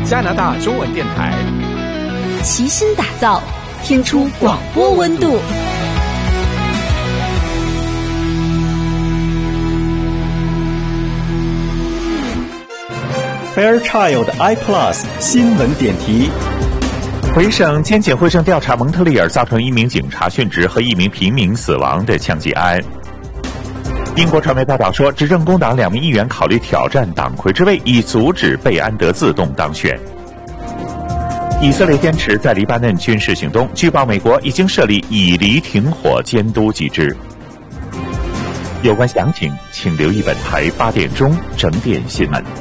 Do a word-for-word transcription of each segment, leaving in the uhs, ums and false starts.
加拿大中文电台， 齐心打造，听出广播温度。 Fairchild iPlus 新闻点题。 回省监警会正调查蒙特利尔造成一名警察殉职和一名平民死亡的枪击案。英国传媒报道说，执政工党两名议员考虑挑战党魁之位，以阻止贝安德自动当选。以色列坚持在黎巴嫩军事行动，据报美国已经设立以黎停火监督机制。有关详情，请留意本台八点钟整点新闻。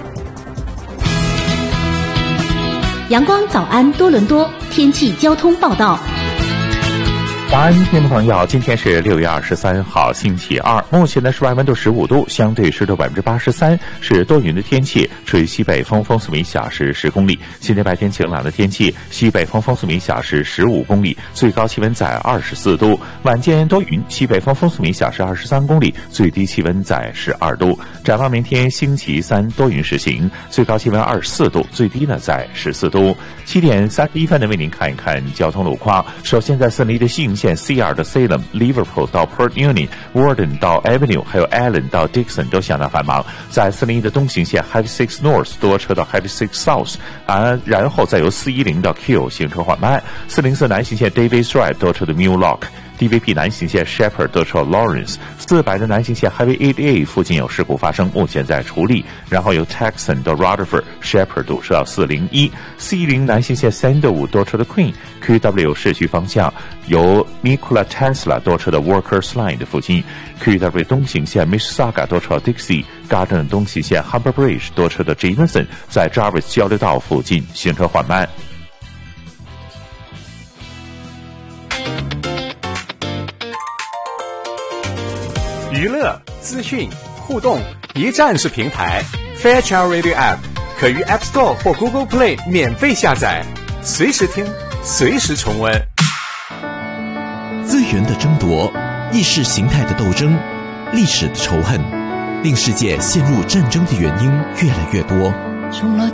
阳光早安多伦多天气交通报道。 早安，听众朋友，今天是六月二十三号，星期二。目前的室外温度十五度，相对湿度百分之八十三，是多云的天气，吹西北风，风速每小时十公里。今天白天晴朗的天气，西北风，风速每小时十五公里，最高气温在二十四度。晚间多云，西北风，风速每小时二十三公里，最低气温在十二度。展望明天星期三多云时行，最高气温二十四度，最低呢在十四度。七点三十一分的为您看一看交通路况。首先在森林的信线 C R 的 Salem、Liverpool 到 Port Union、Warden 到 Avenue， 还有 Allen 到 Dixon 都相当繁忙。在森林的东行线 Highway six North 多车到 Highway six South， 啊，然后再由四一零到 Q 行车缓慢。四零四南行线 Davis Drive 多车的 Mule Lock。D V P 南行线 Shepherd 多车 Lawrence， 四百的南行线 Highway eight A 附近有事故发生，目前在处理。然后由 Texan 到 Rutherford Shepherd 堵车到四零一， 四一零南行线 Sandalwood 多车的 Queen Q W 市区方向由 Nikola Tesla 多车的 Workers Line 的附近， Q W 东行线 Mississauga 多车 Dixie Garden 东行线 Humber Bridge 多车的 Jameson 在 Jarvis 交流道附近行车缓慢。 娱乐、资讯、互动，一站式平台。Fairchild Radio App 可于 App Store 或 Google Play 免费下载，随时听，随时重温。 资源的争夺，意识形态的斗争，历史的仇恨，令世界陷入战争的原因越来越多。